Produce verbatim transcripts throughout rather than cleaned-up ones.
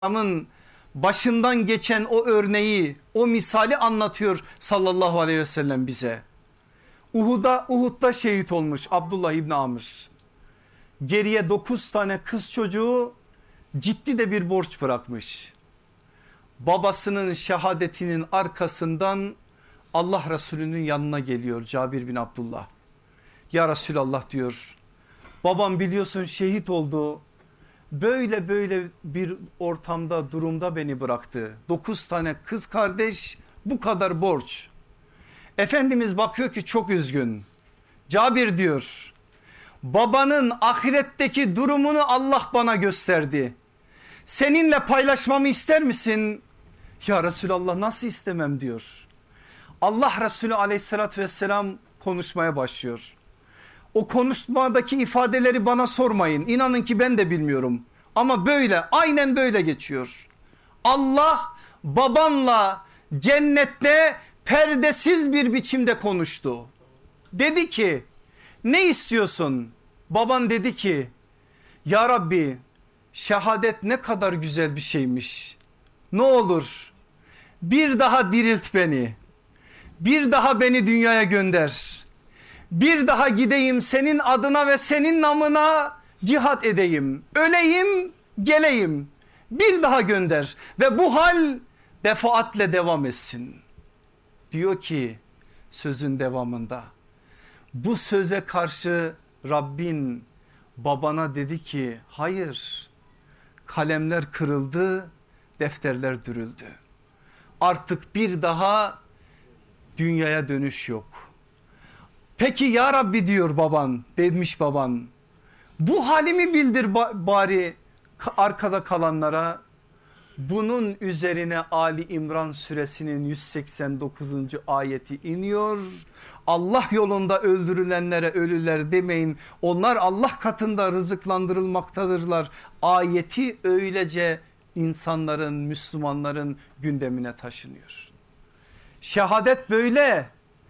Adamın başından geçen o örneği, o misali anlatıyor sallallahu aleyhi ve sellem bize. Uhud'da Uhud'da şehit olmuş Abdullah İbni Amr. Geriye dokuz tane kız çocuğu, ciddi de bir borç bırakmış. Babasının şehadetinin arkasından Allah Resulü'nün yanına geliyor Cabir bin Abdullah. Ya Resulallah diyor, babam biliyorsun şehit oldu. Böyle böyle bir ortamda, durumda beni bıraktı. Dokuz tane kız kardeş, bu kadar borç. Efendimiz bakıyor ki çok üzgün. Cabir diyor, babanın ahiretteki durumunu Allah bana gösterdi. Seninle paylaşmamı ister misin? Ya Resulallah, nasıl istemem diyor. Allah Resulü aleyhissalatü vesselam konuşmaya başlıyor. O konuşmadaki ifadeleri bana sormayın. İnanın ki ben de bilmiyorum. Ama böyle, aynen böyle geçiyor. Allah babanla cennette perdesiz bir biçimde konuştu. Dedi ki, ne istiyorsun? Baban dedi ki, ya Rabbi, şehadet ne kadar güzel bir şeymiş. Ne olur bir daha dirilt beni. Bir daha beni dünyaya gönder. Bir daha gideyim senin adına ve senin namına cihat edeyim. Öleyim, geleyim. Bir daha gönder ve bu hal defaatle devam etsin. Diyor ki sözün devamında, bu söze karşı Rabbin babana dedi ki, hayır, kalemler kırıldı, defterler dürüldü. Artık bir daha dünyaya dönüş yok. Peki ya Rabbi diyor baban, demiş baban, bu halimi bildir bari arkada kalanlara. Bunun üzerine Ali İmran suresinin yüz seksen dokuzuncu ayeti iniyor. Allah yolunda öldürülenlere ölüler demeyin, onlar Allah katında rızıklandırılmaktadırlar. Ayeti öylece insanların, Müslümanların gündemine taşınıyor. Şehadet böyle.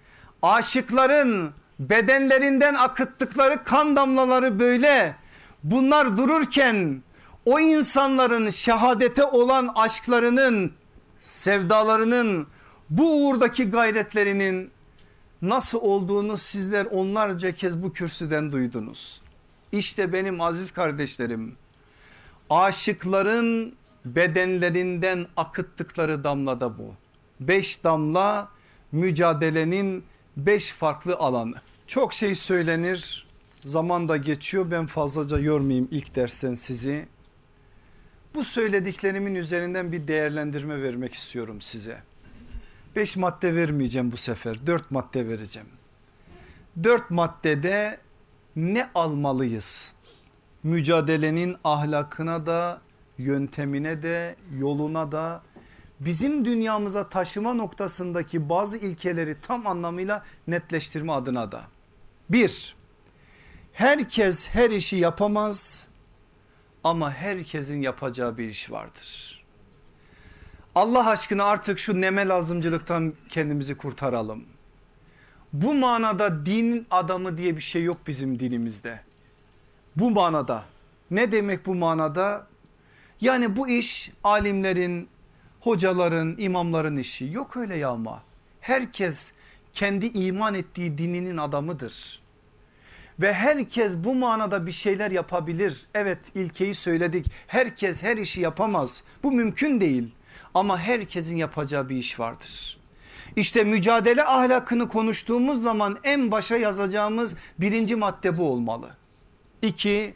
Aşıkların bedenlerinden akıttıkları kan damlaları böyle. Bunlar dururken o insanların şehadete olan aşklarının, sevdalarının, bu uğurdaki gayretlerinin nasıl olduğunu sizler onlarca kez bu kürsüden duydunuz. İşte benim aziz kardeşlerim, aşıkların bedenlerinden akıttıkları damla da bu. Beş damla mücadelenin beş farklı alanı. Çok şey söylenir, zaman da geçiyor, ben fazlaca yormayayım ilk dersten sizi. Bu söylediklerimin üzerinden bir değerlendirme vermek istiyorum size. Beş madde vermeyeceğim bu sefer, dört madde vereceğim. Dört maddede ne almalıyız? Mücadelenin ahlakına da, yöntemine de, yoluna da, bizim dünyamıza taşıma noktasındaki bazı ilkeleri tam anlamıyla netleştirme adına da. Bir, herkes her işi yapamaz ama herkesin yapacağı bir iş vardır. Allah aşkına artık şu neme lazımcılıktan kendimizi kurtaralım. Bu manada dinin adamı diye bir şey yok bizim dinimizde. Bu manada. Ne demek bu manada? Yani bu iş alimlerin, hocaların, imamların işi. Yok öyle ya ama. Herkes kendi iman ettiği dininin adamıdır. Ve herkes bu manada bir şeyler yapabilir. Evet, ilkeyi söyledik. Herkes her işi yapamaz. Bu mümkün değil. Ama herkesin yapacağı bir iş vardır. İşte mücadele ahlakını konuştuğumuz zaman en başa yazacağımız birinci madde bu olmalı. İki,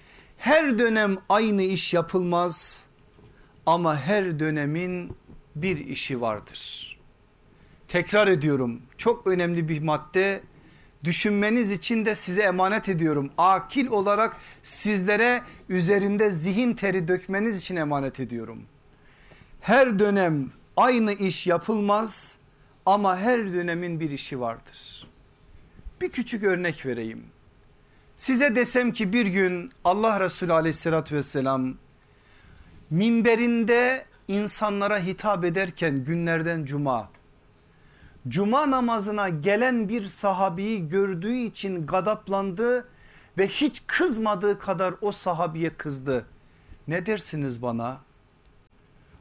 her dönem aynı iş yapılmaz ama her dönemin bir işi vardır. Tekrar ediyorum, çok önemli bir madde. Düşünmeniz için de size emanet ediyorum. Akil olarak sizlere üzerinde zihin teri dökmeniz için emanet ediyorum. Her dönem aynı iş yapılmaz ama her dönemin bir işi vardır. Bir küçük örnek vereyim. Size desem ki bir gün Allah Resulü aleyhissalatü vesselam minberinde insanlara hitap ederken günlerden cuma, cuma namazına gelen bir sahabeyi gördüğü için gadaplandı ve hiç kızmadığı kadar o sahabeye kızdı. Ne dersiniz bana?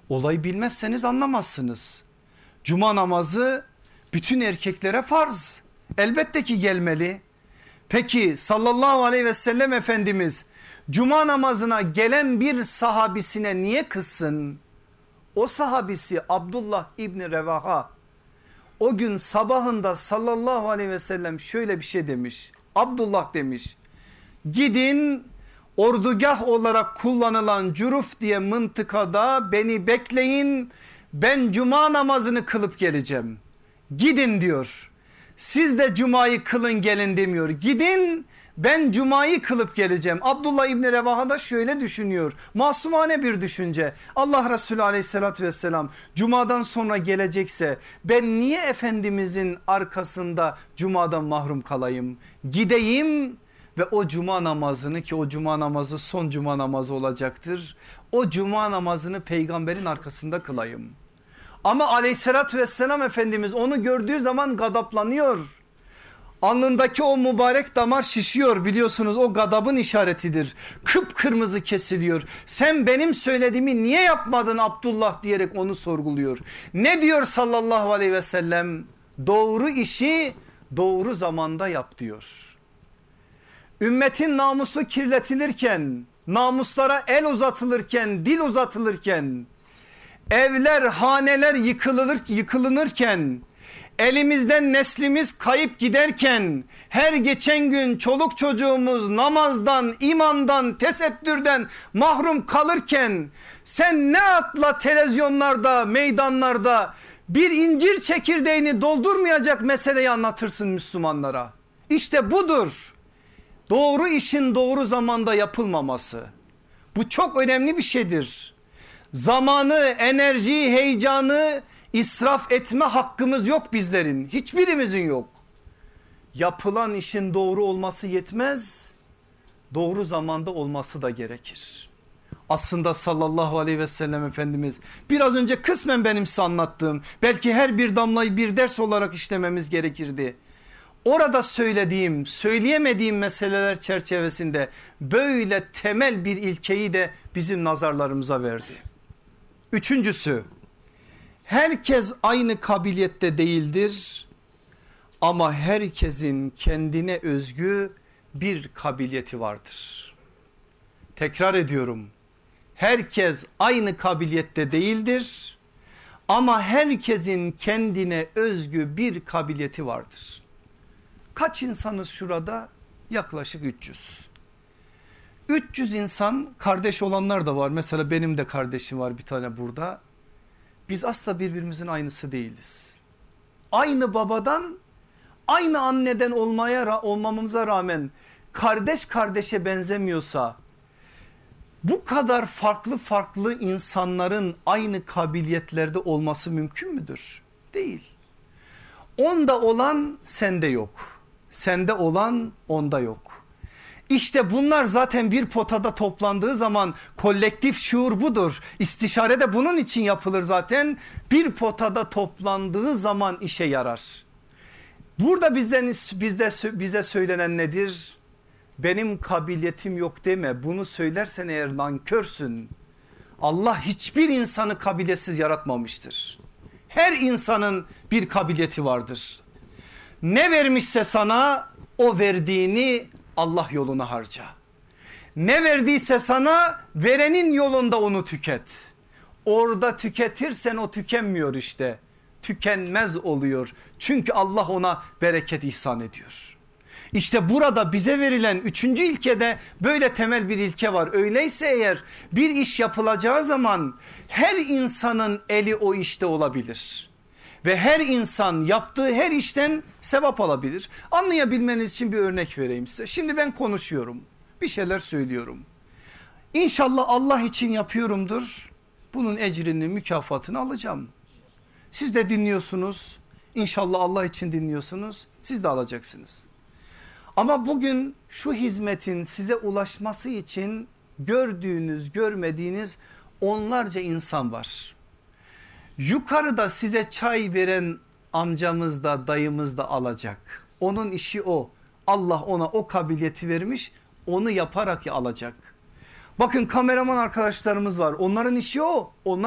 Olayı bilmezseniz anlamazsınız. Cuma namazı bütün erkeklere farz. Elbette ki gelmeli. Peki sallallahu aleyhi ve sellem Efendimiz cuma namazına gelen bir sahabisine niye kızsın? O sahabisi Abdullah İbni Revaha o gün sabahında sallallahu aleyhi ve sellem şöyle bir şey demiş. Abdullah demiş, gidin ordugah olarak kullanılan Cüruf diye mıntıkada beni bekleyin, ben cuma namazını kılıp geleceğim. Gidin diyor. Siz de cumayı kılın gelin demiyor. Gidin, ben cumayı kılıp geleceğim. Abdullah İbni Revaha da şöyle düşünüyor. Masumane bir düşünce. Allah Resulü aleyhissalatü vesselam cumadan sonra gelecekse ben niye Efendimizin arkasında cumadan mahrum kalayım? Gideyim ve o cuma namazını, ki o cuma namazı son cuma namazı olacaktır, o cuma namazını peygamberin arkasında kılayım. Ama aleyhissalatü vesselam Efendimiz onu gördüğü zaman gadaplanıyor. Alnındaki o mübarek damar şişiyor, biliyorsunuz o gadabın işaretidir. Kıpkırmızı kesiliyor. Sen benim söylediğimi niye yapmadın Abdullah diyerek onu sorguluyor. Ne diyor sallallahu aleyhi ve sellem? Doğru işi doğru zamanda yap diyor. Ümmetin namusu kirletilirken, namuslara el uzatılırken, dil uzatılırken, evler, haneler yıkılır, yıkılınırken, elimizden neslimiz kayıp giderken, her geçen gün çoluk çocuğumuz namazdan, imandan, tesettürden mahrum kalırken, sen ne atla televizyonlarda, meydanlarda bir incir çekirdeğini doldurmayacak meseleyi anlatırsın Müslümanlara. İşte budur. Doğru işin doğru zamanda yapılmaması. Bu çok önemli bir şeydir. Zamanı, enerjiyi, heyecanı israf etme hakkımız yok bizlerin. Hiçbirimizin yok. Yapılan işin doğru olması yetmez. Doğru zamanda olması da gerekir. Aslında sallallahu aleyhi ve sellem Efendimiz biraz önce kısmen benim size anlattığım, belki her bir damlayı bir ders olarak işlememiz gerekirdi. Orada söylediğim, söyleyemediğim meseleler çerçevesinde böyle temel bir ilkeyi de bizim nazarlarımıza verdi. Üçüncüsü, herkes aynı kabiliyette değildir ama herkesin kendine özgü bir kabiliyeti vardır. Tekrar ediyorum, herkes aynı kabiliyette değildir ama herkesin kendine özgü bir kabiliyeti vardır. Kaç insanız şurada? Yaklaşık üç yüz. üç yüz insan, kardeş olanlar da var. Mesela benim de kardeşim var bir tane burada. Biz asla birbirimizin aynısı değiliz. Aynı babadan, aynı anneden olmaya olmamıza rağmen kardeş kardeşe benzemiyorsa, bu kadar farklı farklı insanların aynı kabiliyetlerde olması mümkün müdür? Değil. Onda olan sende yok. Sende olan onda yok. İşte bunlar zaten bir potada toplandığı zaman kolektif şuur budur. İstişare de bunun için yapılır zaten. Bir potada toplandığı zaman işe yarar. Burada bizden bizde bize söylenen nedir? Benim kabiliyetim yok deme. Bunu söylersen eğer nankörsün. Allah hiçbir insanı kabiliyetsiz yaratmamıştır. Her insanın bir kabiliyeti vardır. Ne vermişse sana o verdiğini Allah yoluna harca. Ne verdiyse sana verenin yolunda onu tüket. Orada tüketirsen o tükenmiyor işte. Tükenmez oluyor. Çünkü Allah ona bereket ihsan ediyor. İşte burada bize verilen üçüncü ilkede böyle temel bir ilke var. Öyleyse eğer bir iş yapılacağı zaman her insanın eli o işte olabilir. Ve her insan yaptığı her işten sevap alabilir. Anlayabilmeniz için bir örnek vereyim size. Şimdi ben konuşuyorum, bir şeyler söylüyorum. İnşallah Allah için yapıyorumdur. Bunun ecrini, mükafatını alacağım. Siz de dinliyorsunuz. İnşallah Allah için dinliyorsunuz. Siz de alacaksınız. Ama bugün şu hizmetin size ulaşması için gördüğünüz, görmediğiniz onlarca insan var. Yukarıda size çay veren amcamız da dayımız da alacak. Onun işi o. Allah ona o kabiliyeti vermiş, onu yaparak alacak. Bakın kameraman arkadaşlarımız var. Onların işi o. Onlar